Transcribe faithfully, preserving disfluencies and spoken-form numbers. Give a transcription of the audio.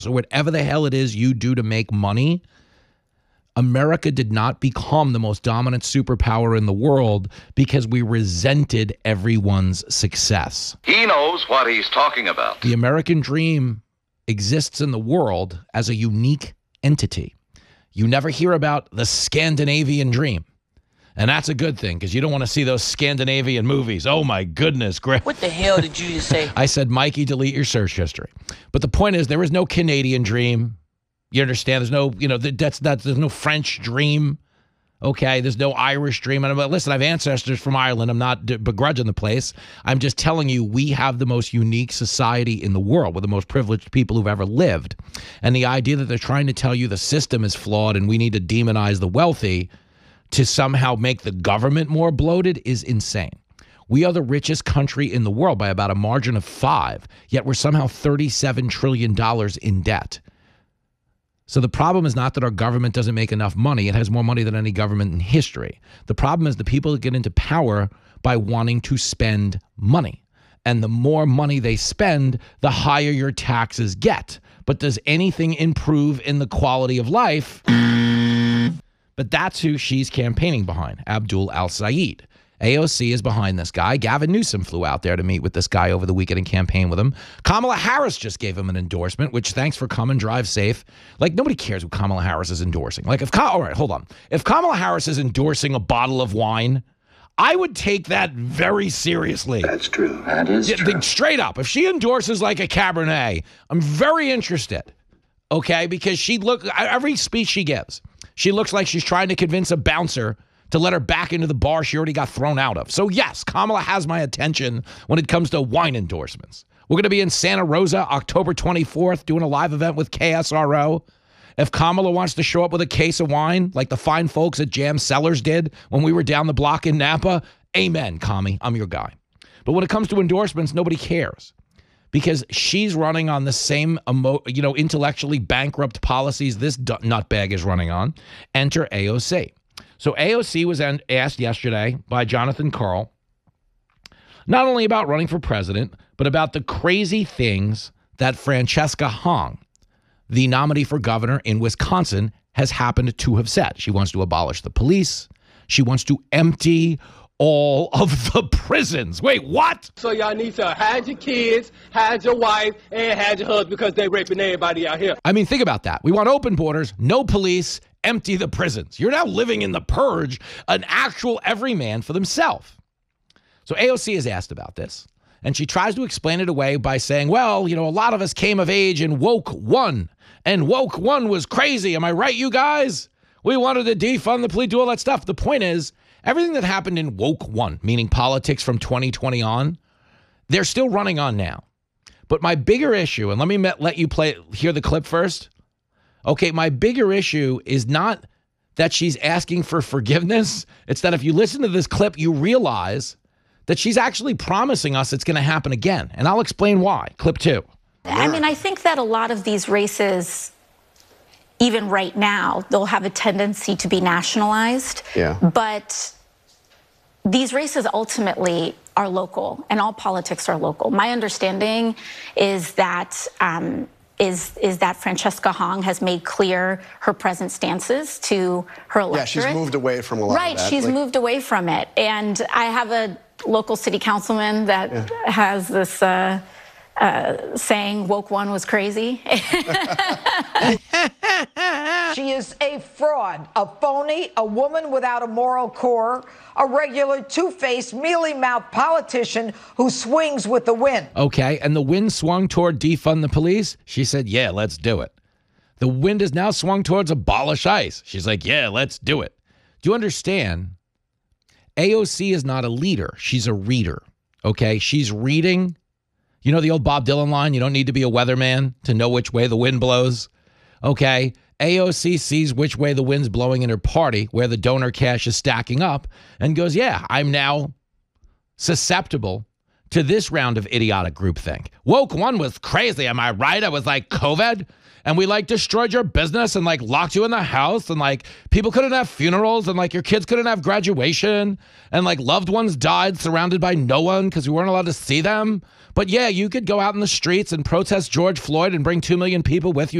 So whatever the hell it is you do to make money, America did not become the most dominant superpower in the world because we resented everyone's success. He knows what he's talking about. The American dream exists in the world as a unique entity. You never hear about the Scandinavian dream. And that's a good thing, because you don't want to see those Scandinavian movies. Oh, my goodness, Griff. What the hell did you just say? I said, Mikey, delete your search history. But the point is, there is no Canadian dream. You understand? There's no, you know, that's that's there's no French dream. Okay, there's no Irish dream. And I'm, listen, I have ancestors from Ireland. I'm not begrudging the place. I'm just telling you, we have the most unique society in the world. We're the most privileged people who've ever lived. And the idea that they're trying to tell you the system is flawed and we need to demonize the wealthy to somehow make the government more bloated is insane. We are the richest country in the world by about a margin of five, yet we're somehow thirty-seven trillion dollars in debt. So the problem is not that our government doesn't make enough money. It has more money than any government in history. The problem is the people that get into power by wanting to spend money. And the more money they spend, the higher your taxes get. But does anything improve in the quality of life? But that's who she's campaigning behind, Abdul Al-Sayed. A O C is behind this guy. Gavin Newsom flew out there to meet with this guy over the weekend and campaign with him. Kamala Harris just gave him an endorsement, which thanks for coming, drive safe. Like, nobody cares what Kamala Harris is endorsing. Like, if, all right, hold on. If Kamala Harris is endorsing a bottle of wine, I would take that very seriously. That's true. That is yeah, true. Straight up. If she endorses like a Cabernet, I'm very interested. Okay? Because she look every speech she gives, she looks like she's trying to convince a bouncer to let her back into the bar she already got thrown out of. So yes, Kamala has my attention when it comes to wine endorsements. We're going to be in Santa Rosa October twenty-fourth doing a live event with K S R O. If Kamala wants to show up with a case of wine like the fine folks at Jam Cellars did when we were down the block in Napa, amen, Kami, I'm your guy. But when it comes to endorsements, nobody cares because she's running on the same, emo- you know, intellectually bankrupt policies this d- nutbag is running on. Enter A O C. So A O C was asked yesterday by Jonathan Karl, not only about running for president, but about the crazy things that Francesca Hong, the nominee for governor in Wisconsin, has happened to have said. She wants to abolish the police. She wants to empty all of the prisons. Wait, what? So y'all need to hide your kids, hide your wife, and hide your husband because they raping everybody out here. I mean, think about that. We want open borders, no police, empty the prisons. You're now living in the purge, an actual everyman for themselves. So A O C is asked about this, and she tries to explain it away by saying, well, you know, a lot of us came of age in woke one, and woke one was crazy. Am I right, you guys? We wanted to defund the police, do all that stuff. The point is, everything that happened in woke one, meaning politics from twenty twenty on, they're still running on now. But my bigger issue, and let me met, let you play hear the clip first. Okay, my bigger issue is not that she's asking for forgiveness. It's that if you listen to this clip, you realize that she's actually promising us it's going to happen again. And I'll explain why. Clip two. I mean, I think that a lot of these races, even right now, they'll have a tendency to be nationalized. Yeah. But these races ultimately are local, and all politics are local. My understanding is that um, is is that Francesca Hong has made clear her present stances to her electorate. Yeah, she's moved away from a lot right, of that. she's like, moved away from it. And I have a local city councilman that yeah. has this uh, uh, saying, woke one was crazy. She is a fraud, a phony, a woman without a moral core, a regular two-faced, mealy-mouthed politician who swings with the wind. Okay, and the wind swung toward defund the police. She said, yeah, let's do it. The wind is now swung towards abolish ICE. She's like, yeah, let's do it. Do you understand? A O C is not a leader. She's a reader, okay? She's reading. You know the old Bob Dylan line, you don't need to be a weatherman to know which way the wind blows, okay? A O C sees which way the wind's blowing in her party, where the donor cash is stacking up, and goes, yeah, I'm now susceptible to this round of idiotic groupthink. Woke one was crazy, am I right? It was like COVID, and we like destroyed your business and like locked you in the house, and like people couldn't have funerals, and like your kids couldn't have graduation, and like loved ones died surrounded by no one because we weren't allowed to see them. But yeah, you could go out in the streets and protest George Floyd and bring two million people with you